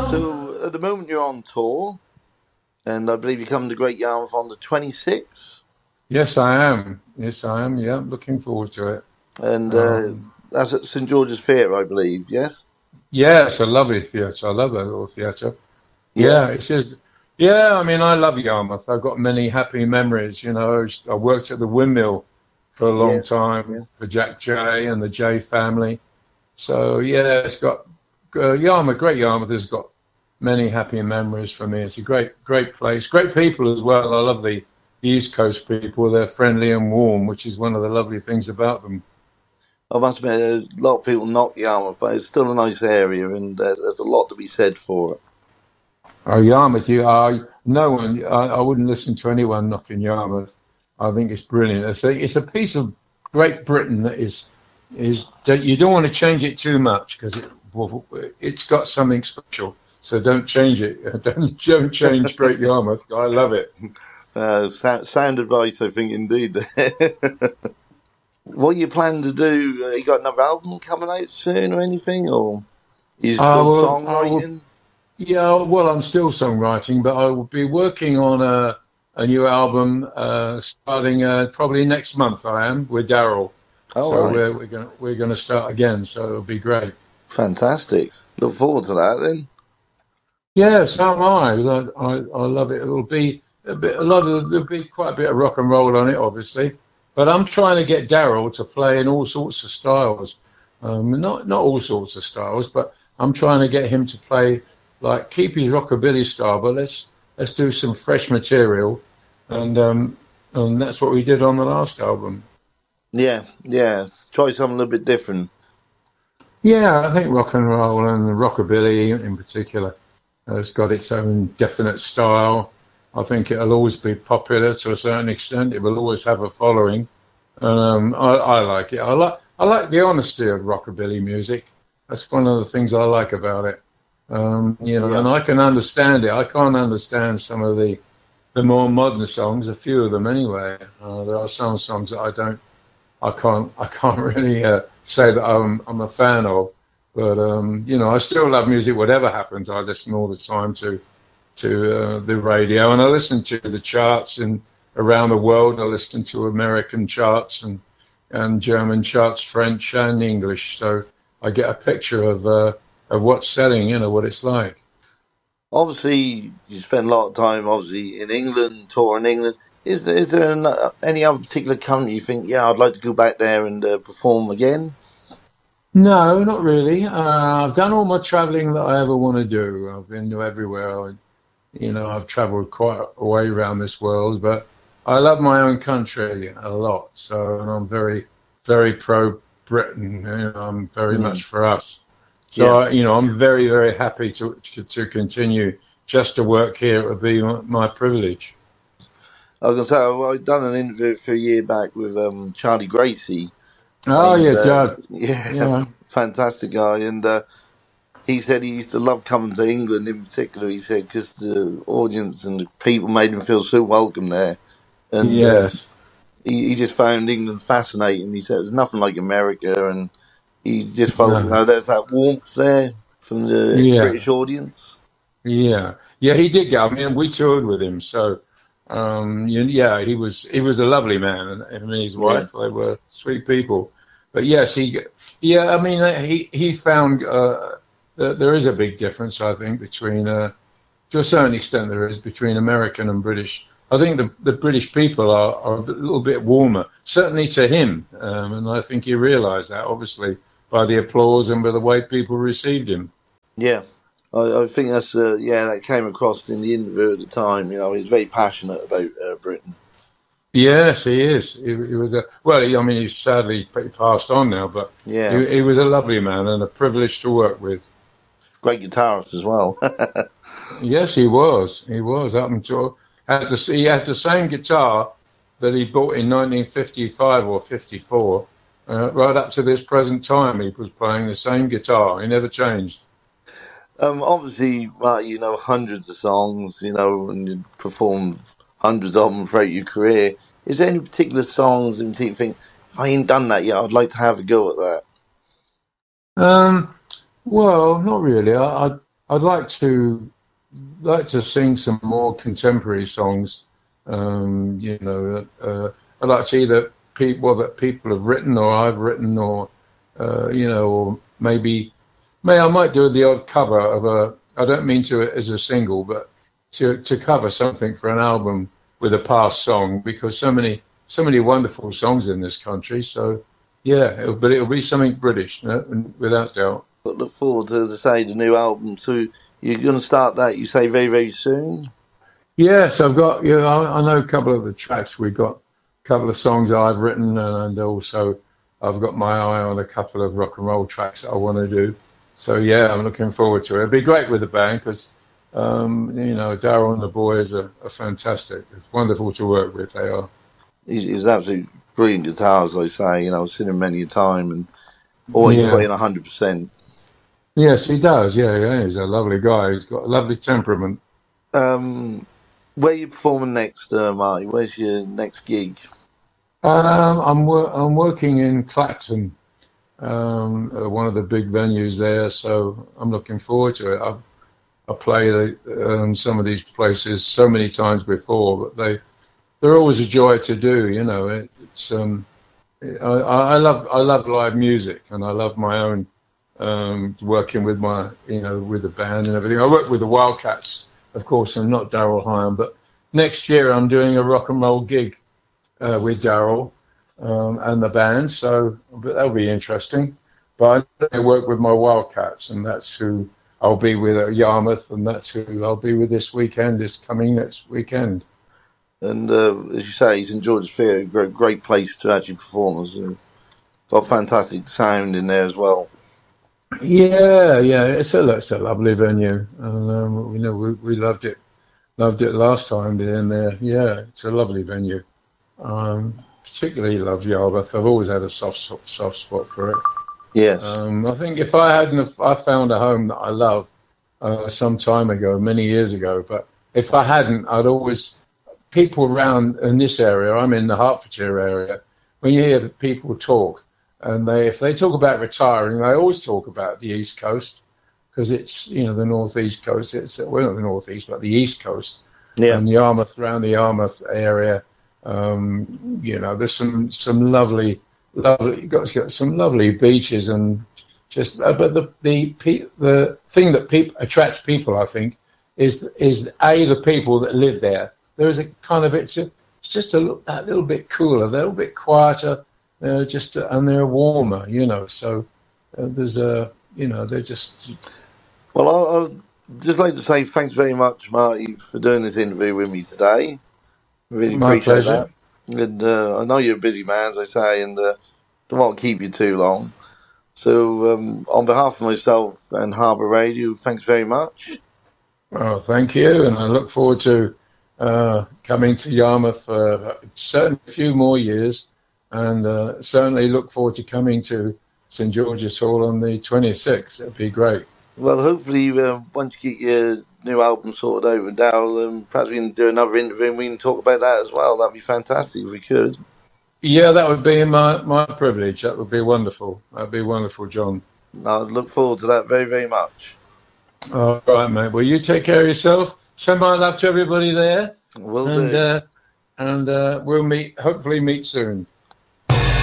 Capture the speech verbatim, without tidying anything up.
So at the moment you're on tour, and I believe you come to Great Yarmouth on the twenty-sixth, Yes, I am. Yes, I am. Yeah, looking forward to it. and uh, Um, that's at St George's Theatre, I believe. Yes. yeah, it's a lovely theatre. I love that little theatre. Yeah. Yeah, it's just, yeah, I mean, I love Yarmouth. I've got many happy memories. You know, I worked at the Windmill for a long Yes. time Yes. for Jack Jay and the Jay family. So, yeah, it's got, uh, Yarmouth, Great Yarmouth has got many happy memories for me. It's a great, great place. Great people as well. I love the East Coast people. They're friendly and warm, which is one of the lovely things about them. I must admit, a lot of people knock Yarmouth, but it's still a nice area, and uh, there's a lot to be said for it. Oh, Yarmouth, you are no one. I, I wouldn't listen to anyone knocking Yarmouth. I think it's brilliant. It's a, it's a piece of Great Britain that is is that you don't want to change it too much because it well, it's got something special. So don't change it. Don't don't change Great Yarmouth. I love it. Uh, sound, sound advice, I think, indeed. What you plan to do? Uh, you got another album coming out soon, or anything, or you I still will. I will. songwriting? Yeah. Well, I'm still songwriting, but I will be working on a a new album uh, starting uh, probably next month. I am with Daryl. Oh, So right, we're we're gonna we're gonna start again. So it'll be great. fantastic. Look forward to that then. Yeah, so am I. I, I, I love it. It'll be a bit, a lot of, there'll be quite a bit of rock and roll on it, obviously. But I'm trying to get Daryl to play in all sorts of styles. Um, not not all sorts of styles, but I'm trying to get him to play like keep his rockabilly style, but let's let's do some fresh material, and um, and that's what we did on the last album. Yeah, yeah. Try something a little bit different. Yeah, I think rock and roll and rockabilly in particular has got its own definite style. I think it'll always be popular to a certain extent. It will always have a following. Um, I, I like it. I like I like the honesty of rockabilly music. That's one of the things I like about it. Um, you know, Yeah, and I can understand it. I can't understand some of the the more modern songs. A few of them, anyway. Uh, there are some songs that I don't. I can't I can't really uh, say that I'm I'm a fan of, but um, you know I still love music. Whatever happens, I listen all the time to to uh, the radio, and I listen to the charts and around the world. I listen to American charts and and German charts, French and English. So I get a picture of uh, of what's selling. You know what it's like. obviously you spend a lot of time, obviously, in England, touring England. Is there is there an, uh, any other particular country you think, yeah, I'd like to go back there and uh, perform again? No, not really. Uh, I've done all my traveling that I ever want to do. I've been to everywhere. I, you know, I've traveled quite a way around this world, but I love my own country a lot. So, and I'm very, very pro Britain. You know, I'm very Mm, much for us. yeah. So, I- you know, I'm very, very happy to to, to continue just to work here. It would be my, my privilege. I was going to say, I've I've done an interview for a year back with um, Charlie Gracie, Oh and yeah, uh, Doug. yeah, Yeah, fantastic guy. And uh, he said he used to love coming to England in particular. He said because the audience and the people made him feel so welcome there. And uh, yes, he, he just found England fascinating. He said it was nothing like America, and he just felt, you no, know, there's that warmth there from the yeah. British audience. Yeah, yeah, he did go. I mean, we toured with him, so um, y- yeah, he was he was a lovely man, and him and his Yeah, wife, they were sweet people. But yes, he, yeah, I mean, uh, he he found uh, that there is a big difference, I think, between uh, to a certain extent there is between American and British. I think the the British people are, are a little bit warmer, certainly to him, um, and I think he realised that obviously by the applause and by the way people received him. yeah. I, I think that's uh, yeah, that came across in the interview at the time. You know, he's very passionate about uh, Britain. Yes, he is. He, he was a well. He, I mean, he's sadly p- passed on now, but Yeah, he, he was a lovely man and a privilege to work with. great guitarist as well. Yes, he was. He was up until had the he had the same guitar that he bought in nineteen fifty-five or fifty-four, uh, right up to this present time. He was playing the same guitar. He never changed. Um, obviously, well, you know hundreds of songs, you know, and you performed hundreds of them throughout your career. Is there any particular songs in particular you think, if I ain't done that yet, I'd like to have a go at that? Um, well, not really. I, I I'd like to like to sing some more contemporary songs. Um, you know, uh, I'd like to either people that people have written or I've written, or uh, you know, or maybe, may I might do the odd cover of a. I don't mean to as a single, but to to cover something for an album with a past song, because so many so many wonderful songs in this country. So yeah, it'll, but it'll be something British, no, without doubt. But look forward to, the say, the new album. So you're going to start that, you say, very, very soon? Yes, I've got, you know, I, I know a couple of the tracks. We've got a couple of songs I've written, and also I've got my eye on a couple of rock and roll tracks that I want to do. So yeah, I'm looking forward to it. It'll be great with the band because, um, you know, Daryl and the boys are, are fantastic. It's wonderful to work with. They are. He's, he's an absolute brilliant guitar, as I say. You know, I've seen him many a time and always Yeah. put in one hundred percent. Yes, he does. Yeah, yeah, he's a lovely guy. He's got a lovely temperament. Um, where are you performing next, uh, Marty? Where's your next gig? Um, I'm wor- I'm working in Clacton, um, uh, one of the big venues there. So I'm looking forward to it. I've I play the, um, some of these places so many times before, but they they're always a joy to do. You know, it, it's um, I, I love I love live music, and I love my own um, working with my you know with the band and everything. I work with the Wildcats, of course, and not Daryl Hyam. But next year I'm doing a rock and roll gig uh, with Daryl um, and the band, so but that'll be interesting. But I work with my Wildcats, and that's who I'll be with at Yarmouth, and that's who I'll be with this weekend, this coming next weekend. And uh, as you say, Saint George's Theatre, great, great place to actually perform. It's got fantastic sound in there as well. Yeah, yeah, it's a it's a lovely venue, and um, you know we, we loved it, loved it last time being there. Yeah, it's a lovely venue. Um, particularly love Yarmouth. I've always had a soft soft spot for it. Yes. Um, I think if I hadn't, if I found a home that I love uh, some time ago, many years ago, but if I hadn't, I'd always, people around in this area, I'm in the Hertfordshire area, when you hear people talk, and they, if they talk about retiring, they always talk about the East Coast, because it's, you know, the Northeast Coast, it's, well, not the Northeast, but the East Coast, Yeah. and Yarmouth, around the Yarmouth area, um, you know, there's some, some lovely, lovely, got, got some lovely beaches, and just, uh, but the the pe- the thing that people attracts people, I think, is is a the people that live there. There is a kind of it's a, it's just a, little- a little bit cooler, a little bit quieter, uh, just uh, and they're warmer, you know. So uh, there's a you know they're just Well, I, I'd just like to say thanks very much, Marty, for doing this interview with me today. Really my appreciate pleasure. that. And uh, I know you're a busy man, as I say, and uh, don't want to keep you too long. So, um, on behalf of myself and Harbour Radio, thanks very much. Oh, thank you, and I look forward to uh, coming to Yarmouth for certainly a few more years, and uh, certainly look forward to coming to Saint George's Hall on the twenty-sixth. It'd be great. Well, hopefully, uh, once you get your new album sorted out with Daryl, um, perhaps we can do another interview and we can talk about that as well. That'd be fantastic if we could. Yeah, that would be my, my privilege. That would be wonderful. That'd be wonderful, John. I look forward to that very, very much. All right, mate. Well, you take care of yourself. Send my love to everybody there, Will and do. uh, and uh, we'll meet. Hopefully, meet soon.